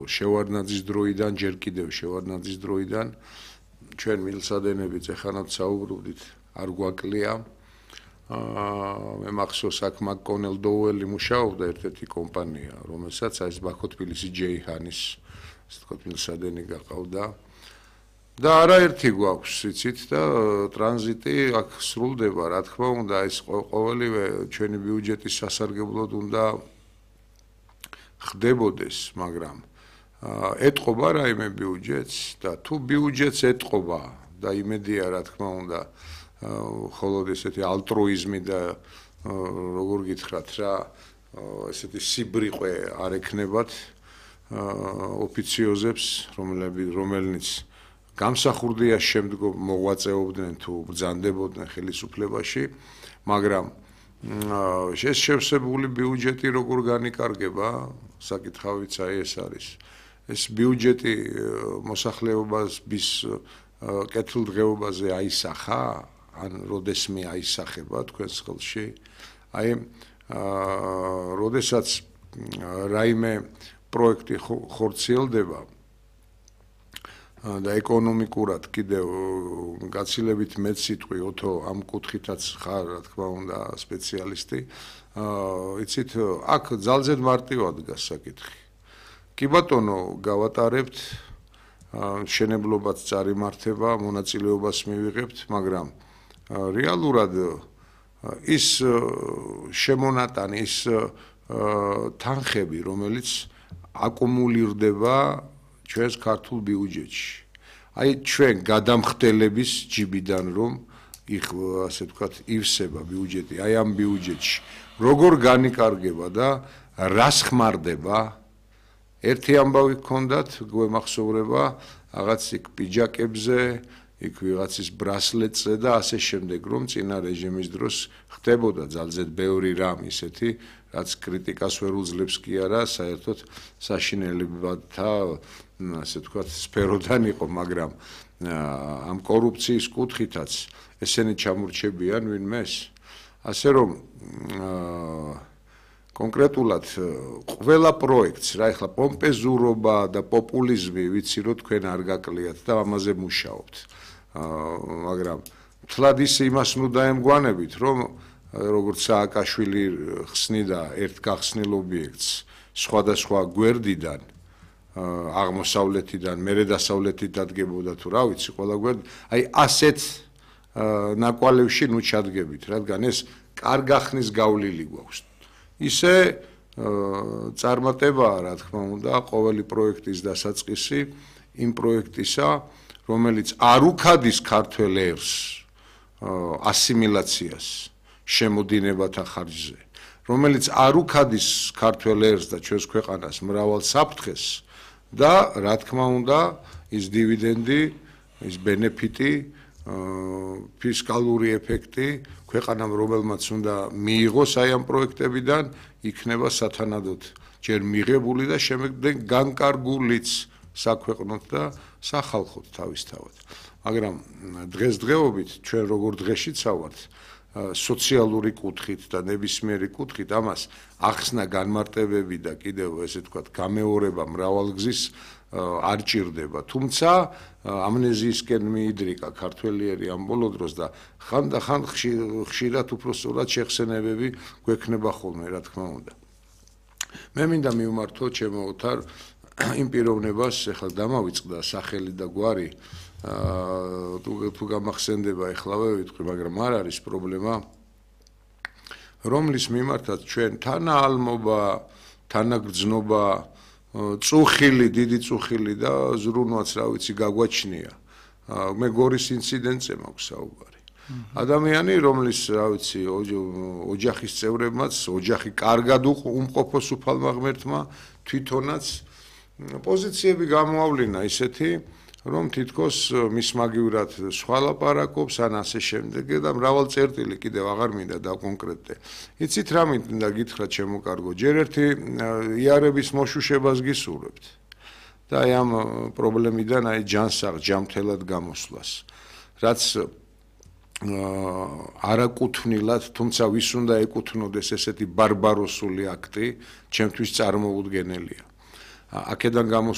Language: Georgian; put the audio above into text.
შევარდნაძის დროიდან, ჯერ კიდევ შევარდნაძის დროიდან ჩვენ მილსადენებით ეხანოთ საუბრობდით, არ გვაკლია. მე მახსოვს აქ მაკკონელ დოუელი მუშაობდა ერთ-ერთი კომპანია, რომელსაც ეს ბაქო-თბილისი ჯეიჰანის ასე ვთქვათ მილსადენი გაყავდა. და არაერთი გვაქვს, იცით და ტრანზიტი აქ სრულდება, რა თქმა უნდა, ეს ყოველივე ჩვენი ბიუჯეტის სასარგებლოდ უნდა ხდებოდეს, მაგრამ ეტყობა რაიმე ბიუჯეტს და თუ ბიუჯეტს ეტყობა და იმედია, რა თქმა უნდა, ხოლოდ ესეთი ალტრუიზმი და როგორ გითხრათ რა, ესეთი სიბრიყვე არ ექნებათ ოფიციოზებს, რომელნიც გამსახურდია შემდგომ მოღვაწეობდნენ თუ ბრძანდებოდნენ ხელისუფლებაში, მაგრამ ეს შევსებული ბიუჯეტი როგორ განიკარგება, საკითხავიც აი ეს არის. ეს ბიუჯეტი მოსახლეობის კეთილდღეობაზე აისახა, ან როდესმე აისახება თქვენს ხელში. აი, როდესაც რაიმე პროექტი ხორციელდება და ეკონომიკურად კიდევ გაცილებით მეც სიტყვი ოთო ამ კუთხითაც ხარ, რა თქმა უნდა, სპეციალისტი. იცით, აქ ძალზედ მარტივად დგას საკითხი. კი ბატონო, გავატარებთ, მშენებლობაც წარიმართება, მონაწილეობას მივიღებთ, მაგრამ რეალურად ის შემონატანი, ის თანხები, რომელიც აკუმულირდება ჩვენს ქართულ ბიუჯეტში. აი ჩვენ გადამხდელების ჯიბიდან რომ ასე ვთქვათ, ივსება ბიუჯეტი, აი ამ ბიუჯეტში როგორ განიკარგება და რას ხმარდება? ერთი ამბავი გქონდათ, გვემახსოვრება რაღაც იქ პიჯაკებზე, იქ ვიღაცის ბრასლეტზე და ასე შემდეგ, რომ წინა რეჟიმის დროს ხდებოდა ძალზედ ბევრი რამ ისეთი, რაც კრიტიკას ვერ უძლებს კი არა, საერთოდ საშინელებათა, ასე ვთქვათ, სფეროდან იყო, მაგრამ ამ კორუფციის კუთხითაც ესენი ჩამორჩებიან ვინმეს, ასე რომ კონკრეტულად ყველა პროექტს, რა ეხლა პომპეზურობა და პოპულიზმი, ვიცი რომ თქვენ არ გაკლიათ და ამაზე მუშაობთ. მაგრამ თლად ის იმას ნუ დაემგვანებით, რომ როგორც სააკაშვილი ხსნიდა ერთ გახსნილ ობიექტს სხვადასხვა გვერდიდან, აღმოსავლეთიდან, მერე დასავლეთით დადგებოდა თუ რა ვიცი, ყველა გვერდი, აი ასეთ ნაკვალევში ნუ ჩადგებით, რადგან ეს კარგახნის გავლილი გვაქვს. ისე წარმატებაა, რა თქმა უნდა, ყოველი პროექტის დასაწყისი იმ პროექტისა, რომელიც არ უქადის ქართველ ერს ასიმილაციას შემოდინებათა ხარჯზე, რომელიც არ უქადის ქართველ ერს და ჩვენს ქვეყანას მრავალ საფრთხეს და რა თქმა უნდა, ის დივიდენდი, ის ბენეფიტი, ფისკალური ეფექტი ქვეყანამ რომელმაც უნდა მიიღოს აი ამ პროექტებიდან იქნება სათანადოდ ჯერ მიღებული და შემდეგ განკარგულიც საქვეყნოთ და სახალხოთ თავისთავად. მაგრამ დღესდღეობით ჩვენ როგორ დღეშიც ავართ სოციალური კუთხით და ნებისმიერი კუთხით ამას ახსნა განმარტებები და კიდევ ესე ვთქვათ გამეორება მრავალგზის არ ჭირდება. თუმცა ამნეზიისკენ მიიდრიკა ქართველიერი ამ ბოლო დროს და ხანდახან ხშირად უпроსტად შეხსენებები გვექნება ხოლმე, რა თქმა უნდა. მე მინდა მივმართო ჩემო ოთარ იმ პიროვნებას, ეხლა დამავიწყდა სახელი და გვარი, თუ გამახსენდება ეხლავე ვიტყვი, მაგრამ არ არის პრობლემა, რომლის მიმართაც ჩვენ თანაალმობა, თანაგრძნობა, წუხილი, დიდი წუხილი და ზრუნვაც რა ვიცი გაგვაჩნია. მე გორის ინციდენტზე მაქვს საუბარი. ადამიანი, რომლის რა ვიცი, ოჯახის წევრებმაც, ოჯახი კარგად უმყოფოს უფალმა ღმერთმა, თვითონაც პოზიციები გამოავლინა ისეთი, რომ თითქოს მის მაგივრად სხვა ლაპარაკობს, ან ასე შემდეგ და მრავალ წერტილი კიდევ აღარ მინდა დაკონკრეტდე. იცით რა მინდა გითხრათ ჩემო კარგო, ჯერ ერთი იარების მოშუშებას გისურვებთ და აი ამ პრობლემიდან აი ჯამთელად გამოსვლას, რაც არაკუთვნილად, თუმცა ვის უნდა ეკუთვნოდეს ესეთი ბარბაროსული აქტი, ჩემთვის წარმოუდგენელია. აქედან